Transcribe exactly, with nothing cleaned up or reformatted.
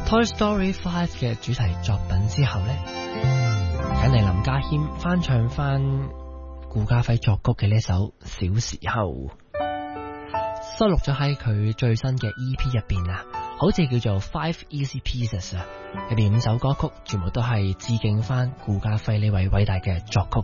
Toy Story Five 嘅主題作品之後呢，梗係林家謙翻唱翻顧嘉輝作曲嘅呢首《小時候》，收錄咗喺佢最新嘅 E P 入邊啊，好似叫做 Five Easy Pieces 啊，入邊五首歌曲全部都係致敬翻顧嘉輝呢位偉大嘅作曲